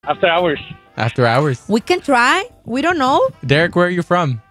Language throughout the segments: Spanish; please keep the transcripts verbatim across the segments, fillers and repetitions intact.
After hours. After hours. We can try. We don't know. Derek, where are you from?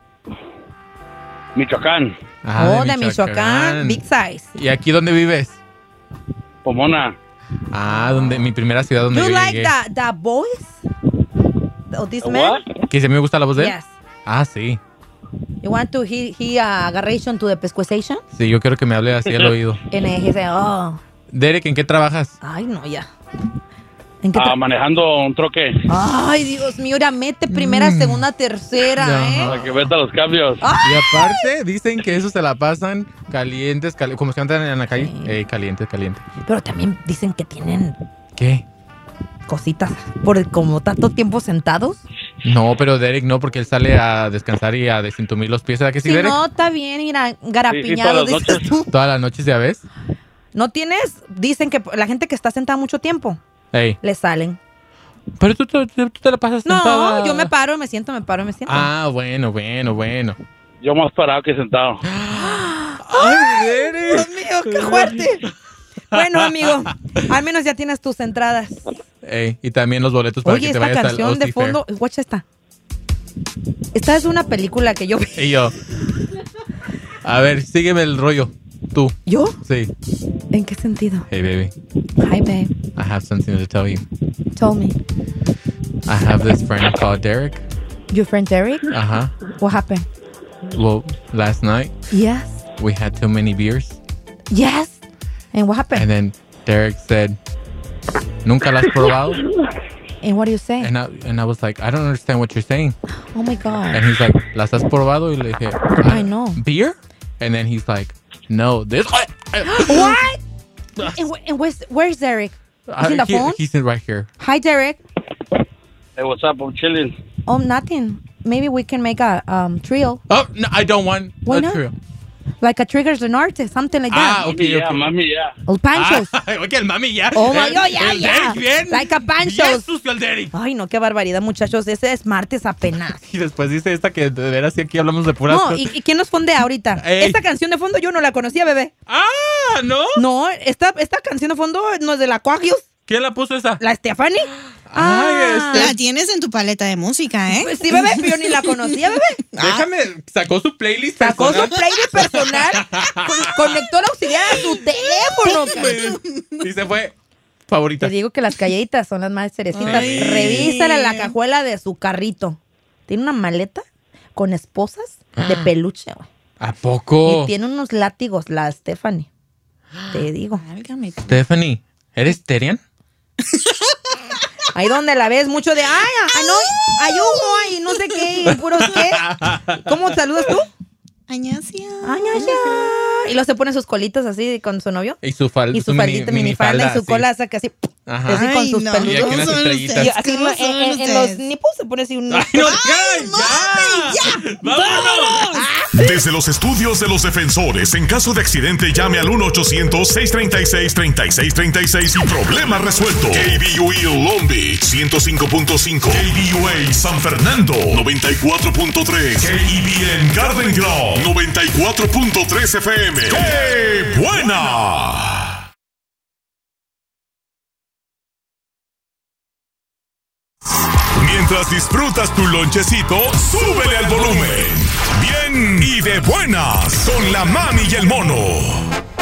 Michoacán. Ah, oh, de Michoacán. Big size. ¿Y aquí dónde vives? Pomona. Ah, donde mi primera ciudad donde You yo like llegué. the, the voice of this The man? what? ¿Que si a mí me gusta la voz de él? Yes. Ah, sí. You want to he, he uh, agarration to the pescuezation? Sí, yo quiero que me hable así al oído. And uh, he said, oh. Derek, ¿en qué trabajas? Ay, no, ya. ¿En qué Ah, tra- manejando un troque. Ay, Dios mío, ahora mete primera, Mm. segunda, tercera, No. ¿eh? Para que meta los cambios. Ah. Y aparte, dicen que eso se la pasan calientes, cali- como si andan en la calle. Sí. Eh, caliente, caliente. Pero también dicen que tienen ¿Qué? cositas por como tanto tiempo sentados. No, pero Derek no, porque él sale a descansar y a desentumir los pies. ¿Verdad que sí, Si Derek? no, está bien ir a garapiñado, Sí, sí, todas las dices tú. Todas las noches, ¿ya ves? No tienes, dicen que la gente que está sentada mucho tiempo, Ey. le salen. Pero tú, tú- tú te la pasas sentada. No, yo me paro, me siento, me paro, me siento. Ah, bueno, bueno, bueno. Yo más parado que sentado. ¡Ay, Derek! Dios mío, qué fuerte. Bueno, amigo, al menos ya tienes tus entradas. Ey, y también los boletos para Oye, que te esta vayas al canción de Aussie Fair. fondo, watch esta. Esta es una película que yo vi. Y yo. A ver, sígueme el rollo. Tú. ¿Yo? Sí. ¿En qué sentido? Hey, baby. Hi, babe. I have something to tell you. Tell me. I have this friend called Derek. Your friend Derek? Uh-huh. What happened? Well, last night Yes. we had too many beers. Yes. And what happened? And then Derek said, ¿Nunca la has probado? And what do you say? And I, and I was like, I don't understand what you're saying. Oh my God. And he's like, ¿Las has probado? Y le dije, I know. ¿Beer? And then he's like, no, this... What? and wh- and where's, where's Derek? Is he in the he- phone? He's in right here. Hi, Derek. Hey, what's up? I'm chilling. Oh, nothing. Maybe we can make a um trio, Oh, no, I don't want Why a not? trio. like a Triggers del Norte, something like that. Ah, okay, yeah, okay. mami, yeah. O Panchos. Ah, oye, el mami ya. Oh my El- God, ya, el ya. Derek bien. Like a Panchos. Bien sucio el Derek. Ay, no, qué barbaridad, muchachos. Ese es martes apenas. Y después dice esta que de veras sí aquí hablamos de puras No, cosas. ¿y, y quién nos fondea ahorita? Ey. Esta canción de fondo yo no la conocía, bebé. Ah, ¿no? No, esta, esta canción de fondo no es de la Coagios, ¿Quién la puso esa? la Stephanie. Ay, este- La tienes en tu paleta de música, ¿eh? Pues sí, bebé, pero yo ni la conocía, bebé. Déjame, sacó su playlist Sacó su personal. playlist personal, con- conectó la auxiliar a su teléfono. cabrón. Y se fue favorita. Te digo que las calladitas son las más cerecitas. Ay. Revísale la cajuela de su carrito. Tiene una maleta con esposas de peluche, güey. ¿A poco? Y tiene unos látigos, la Stephanie. Te digo. Válgame. Stephanie, ¿eres Terian? Ahí donde la ves mucho de, ay, ay, no, ay, humo, ay, no sé qué, y puros qué. ¿Cómo saludas tú? Añasia. Ay, ay, ay. Y luego se pone sus colitas así con su novio. Y su, fal Y su mini- faldita, minifalda, y su sí. cola saca así, Ajá. así con Ay, sus no. Y aquí peludos. unas ¿Cómo son estrellitas. Y ustedes? así en, ¿Cómo en- son en- en los ustedes? nipples se pone así un... ¡Ay, no! ¡Ya! ¡Ya! ¡Vámonos! Desde los estudios de los defensores, en caso de accidente, llame al uno ochocientos, seiscientos treinta y seis, treinta y seis treinta y seis y problema resuelto. K B U E Long Beach, ciento cinco punto cinco. K B U A San Fernando, noventa y cuatro punto tres. K E B N Garden Grove, noventa y cuatro punto tres F M. ¡Qué buena! Mientras disfrutas tu lonchecito, súbele al volumen. Bien y de buenas con la mami y el mono.